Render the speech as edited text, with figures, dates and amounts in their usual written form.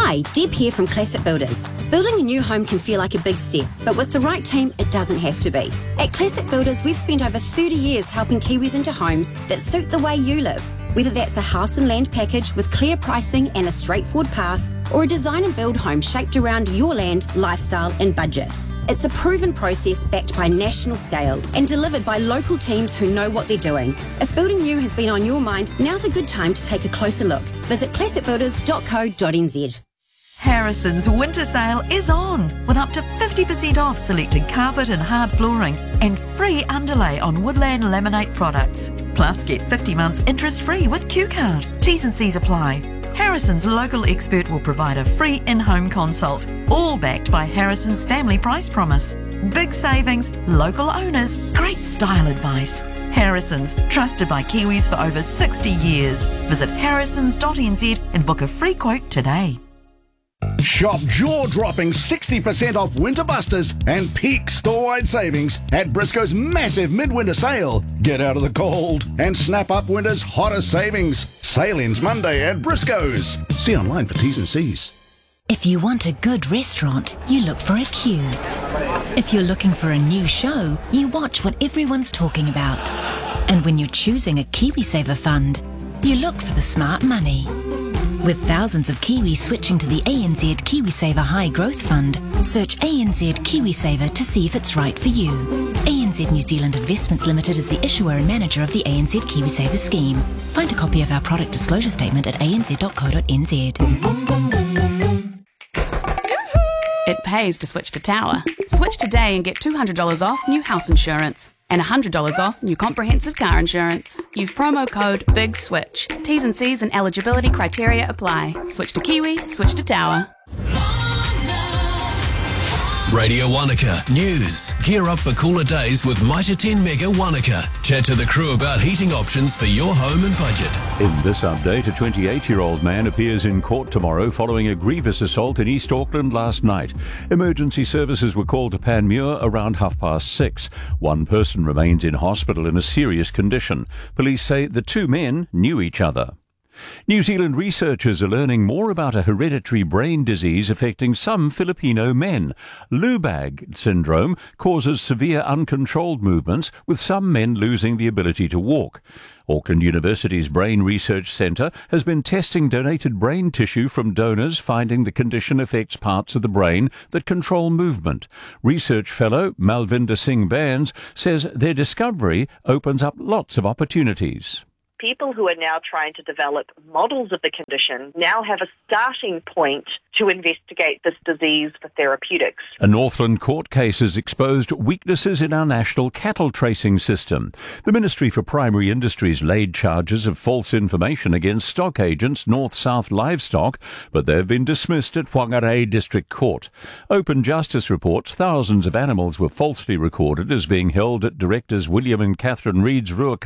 Hi, Deb here from Classic Builders. Building a new home can feel like a big step, but with the right team, it doesn't have to be. At Classic Builders, we've spent over 30 years helping Kiwis into homes that suit the way you live. Whether that's a house and land package with clear pricing and a straightforward path, or a design and build home shaped around your land, lifestyle and budget. It's a proven process backed by national scale and delivered by local teams who know what they're doing. If building new has been on your mind, now's a good time to take a closer look. Visit classicbuilders.co.nz. Harrison's winter sale is on, with up to 50% off selected carpet and hard flooring and free underlay on Woodland Laminate products. Plus, get 50 months interest-free with Q-Card. T's and C's apply. Harrison's local expert will provide a free in-home consult, all backed by Harrison's family price promise. Big savings, local owners, great style advice. Harrison's, trusted by Kiwis for over 60 years. Visit harrisons.nz and book a free quote today. Shop jaw-dropping 60% off Winter Busters and peak store-wide savings at Briscoe's massive midwinter sale. Get out of the cold and snap up winter's hottest savings. Sale ends Monday at Briscoe's. See online for T's and C's. If you want a good restaurant, you look for a queue. If you're looking for a new show, you watch what everyone's talking about. And when you're choosing a KiwiSaver fund, you look for the smart money. With thousands of Kiwis switching to the ANZ KiwiSaver High Growth Fund, search ANZ KiwiSaver to see if it's right for you. ANZ New Zealand Investments Limited is the issuer and manager of the ANZ KiwiSaver scheme. Find a copy of our product disclosure statement at anz.co.nz. It pays to switch to Tower. Switch today and get $200 off new house insurance and $100 off new comprehensive car insurance. Use promo code BIGSWITCH. T's and C's and eligibility criteria apply. Switch to Kiwi, switch to Tower. Radio Wanaka News. Gear up for cooler days with Mitre 10 Mega Wanaka. Chat to the crew about heating options for your home and budget. In this update, a 28-year-old man appears in court tomorrow following a grievous assault in East Auckland last night. Emergency services were called to Panmure around 6:30. One person remains in hospital in a serious condition. Police say the two men knew each other. New Zealand researchers are learning more about a hereditary brain disease affecting some Filipino men. Lubag syndrome causes severe uncontrolled movements, with some men losing the ability to walk. Auckland University's Brain Research Centre has been testing donated brain tissue from donors, finding the condition affects parts of the brain that control movement. Research fellow Malvinder Singh Barnes says their discovery opens up lots of opportunities. People who are now trying to develop models of the condition now have a starting point to investigate this disease for therapeutics. A Northland court case has exposed weaknesses in our national cattle tracing system. The Ministry for Primary Industries laid charges of false information against stock agents North-South Livestock, but they've been dismissed at Whangarei District Court. Open Justice reports thousands of animals were falsely recorded as being held at directors William and Catherine Reid's Ruakaka